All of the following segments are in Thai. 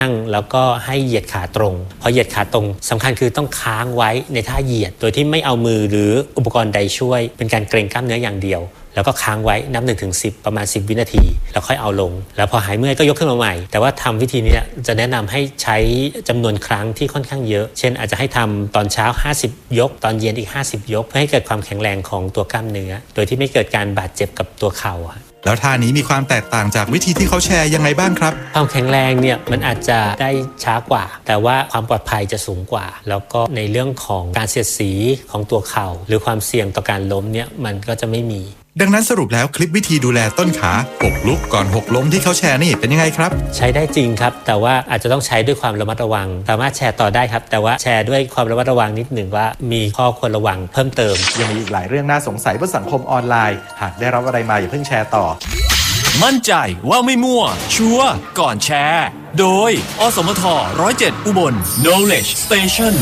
นั่งแล้วก็ให้เหยียดขาตรงพอเหยียดขาตรงสำคัญคือต้องค้างไว้ในท่าเหยียดโดยที่ไม่เอามือหรืออุปกรณ์ใดช่วยเป็นการเกร็งกล้ามเนื้ออย่างเดียวแล้วก็ค้างไว้นับ 1-10 ประมาณ10วินาทีแล้วค่อยเอาลงแล้วพอหายเมื่อยก็ยกขึ้นมาใหม่แต่ว่าทำวิธีนี้จะแนะนำให้ใช้จำนวนครั้งที่ค่อนข้างเยอะเช่นอาจจะให้ทำตอนเช้า50ยกตอนเย็นอีก50ยกเพื่อให้เกิดความแข็งแรงของตัวกล้ามเนื้อโดยที่ไม่เกิดการบาดเจ็บกับตัวเข่าแล้วท่านี้มีความแตกต่างจากวิธีที่เขาแชร์ยังไงบ้างครับความแข็งแรงเนี่ยมันอาจจะได้ช้ากว่าแต่ว่าความปลอดภัยจะสูงกว่าแล้วก็ในเรื่องของการเสียดสีของตัวเข่าหรือความเสี่ยงต่อการล้มเนี่ยมันก็จะไม่มีดังนั้นสรุปแล้วคลิปวิธีดูแลต้นขาหกลุกก่อนหกล้มที่เขาแชร์นี่เป็นยังไงครับใช้ได้จริงครับแต่ว่าอาจจะต้องใช้ด้วยความระมัดระวังสามารถแชร์ต่อได้ครับแต่ว่าแชร์ด้วยความระมัดระวังนิดหนึ่งว่ามีข้อควรระวังเพิ่มเติมยังมีอีกหลายเรื่องน่าสงสัยบนสังคมออนไลน์หากได้รับอะไรมาอย่าเพิ่งแชร์ต่อมั่นใจว่าไม่มั่วชัวร์ก่อนแชร์โดยอสมท107อุบล Knowledge Station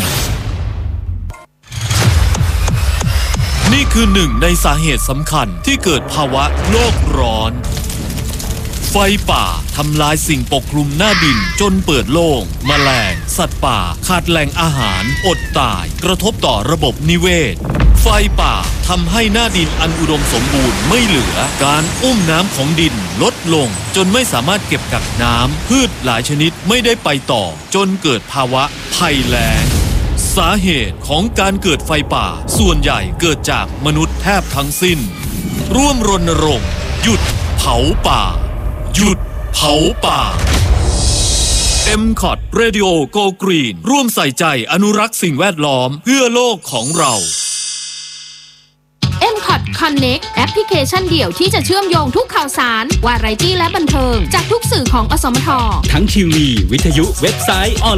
นี่คือหนึ่งในสาเหตุสำคัญที่เกิดภาวะโลกร้อนไฟป่าทำลายสิ่งปกคลุมหน้าดินจนเปิดโล่งแมลงสัตว์ป่าขาดแหล่งอาหารอดตายกระทบต่อระบบนิเวศไฟป่าทำให้หน้าดินอันอุดมสมบูรณ์ไม่เหลือการอุ้มน้ำของดินลดลงจนไม่สามารถเก็บกักน้ำพืชหลายชนิดไม่ได้ไปต่อจนเกิดภาวะภัยแล้งสาเหตุของการเกิดไฟป่าส่วนใหญ่เกิดจากมนุษย์แทบทั้งสิ้นร่วมรณรงค์หยุดเผาป่าหยุดเผาป่า MCOT Radio Go Green ร่วมใส่ใจอนุรักษ์สิ่งแวดล้อมเพื่อโลกของเรา MCOT Connect แอปพลิเคชันเดี่ยวที่จะเชื่อมโยงทุกข่าวสารวาไรตี้และบันเทิงจากทุกสื่อของอสมททั้งทีวีวิทยุเว็บไซต์ออน